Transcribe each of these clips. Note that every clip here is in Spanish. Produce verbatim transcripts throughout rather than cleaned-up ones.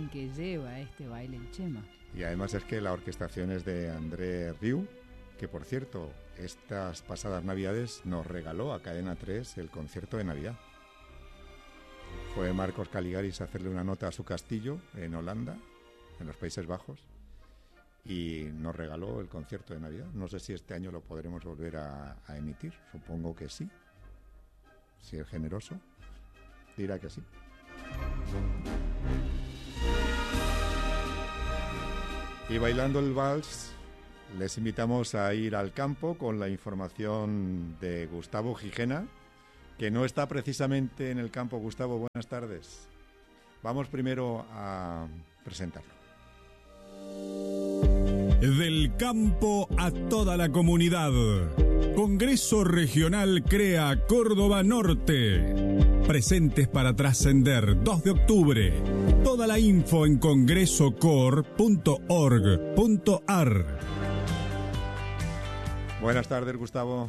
feeling que lleva este baile el Chema. Y además es que la orquestación es de André Rieu, que por cierto, estas pasadas Navidades nos regaló a Cadena tres el concierto de Navidad. Fue Marcos Caligaris a hacerle una nota a su castillo en Holanda, en los Países Bajos, y nos regaló el concierto de Navidad. No sé si este año lo podremos volver a, a emitir, supongo que sí. Si es generoso, dirá que sí. Y bailando el vals, les invitamos a ir al campo con la información de Gustavo Gijena, que no está precisamente en el campo. Gustavo, buenas tardes. Vamos primero a presentarlo. Del campo a toda la comunidad. Congreso Regional Crea Córdoba Norte. Presentes para trascender, dos de octubre. Toda la info en congreso cor punto org punto ar. Buenas tardes, Gustavo.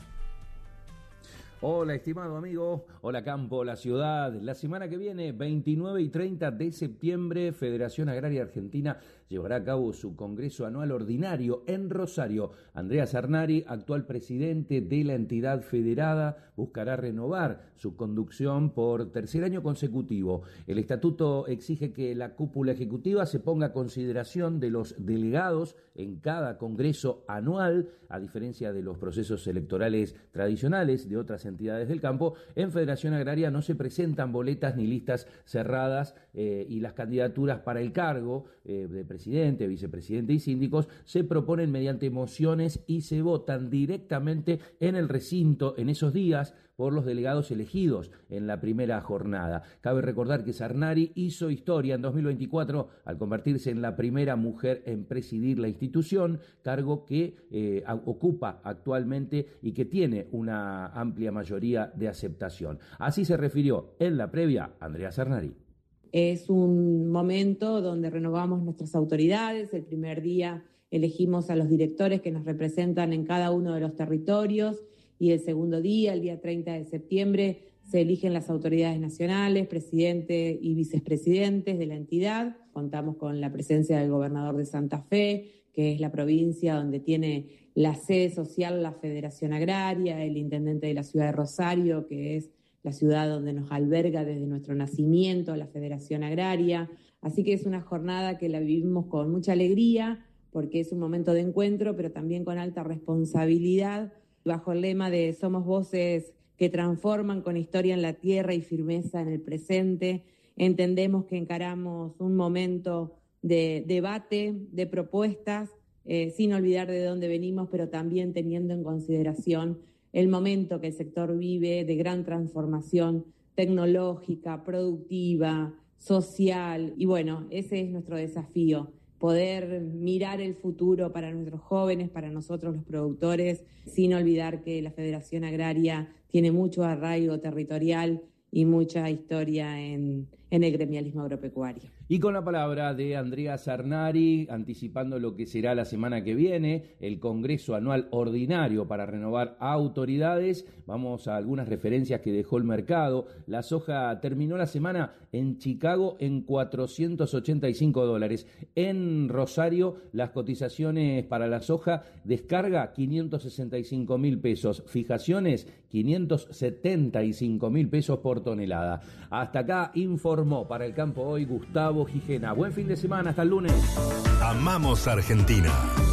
Hola, estimado amigo. Hola, campo, la ciudad. La semana que viene, veintinueve y treinta de septiembre, Federación Agraria Argentina llevará a cabo su Congreso Anual Ordinario en Rosario. Andrea Sarnari, actual presidente de la entidad federada, buscará renovar su conducción por tercer año consecutivo. El estatuto exige que la cúpula ejecutiva se ponga a consideración de los delegados en cada Congreso anual, a diferencia de los procesos electorales tradicionales de otras entidades del campo. En Federación Agraria no se presentan boletas ni listas cerradas eh, y las candidaturas para el cargo eh, de presidente, vicepresidente y síndicos se proponen mediante mociones y se votan directamente en el recinto en esos días por los delegados elegidos en la primera jornada. Cabe recordar que Sarnari hizo historia en dos mil veinticuatro al convertirse en la primera mujer en presidir la institución, cargo que eh, ocupa actualmente y que tiene una amplia mayoría de aceptación. Así se refirió en la previa Andrea Sarnari. Es un momento donde renovamos nuestras autoridades. El primer día elegimos a los directores que nos representan en cada uno de los territorios y el segundo día, el día treinta de septiembre, se eligen las autoridades nacionales, presidente y vicepresidentes de la entidad. Contamos con la presencia del gobernador de Santa Fe, que es la provincia donde tiene la sede social la Federación Agraria, el intendente de la ciudad de Rosario, que es la ciudad donde nos alberga desde nuestro nacimiento la Federación Agraria. Así que es una jornada que la vivimos con mucha alegría, porque es un momento de encuentro, pero también con alta responsabilidad, bajo el lema de somos voces que transforman con historia en la tierra y firmeza en el presente. Entendemos que encaramos un momento de debate, de propuestas, eh, sin olvidar de dónde venimos, pero también teniendo en consideración el momento que el sector vive de gran transformación tecnológica, productiva, social. Y bueno, ese es nuestro desafío, poder mirar el futuro para nuestros jóvenes, para nosotros los productores, sin olvidar que la Federación Agraria tiene mucho arraigo territorial y mucha historia en, en el gremialismo agropecuario. Y con la palabra de Andrea Sarnari, anticipando lo que será la semana que viene, el Congreso Anual Ordinario para renovar autoridades, vamos a algunas referencias que dejó el mercado. La soja terminó la semana en Chicago en cuatrocientos ochenta y cinco dólares. En Rosario, las cotizaciones para la soja, descarga quinientos sesenta y cinco mil pesos, fijaciones quinientos setenta y cinco mil pesos por tonelada. Hasta acá informó para el campo hoy Gustavo Gijena. Buen fin de semana, hasta el lunes. Amamos Argentina.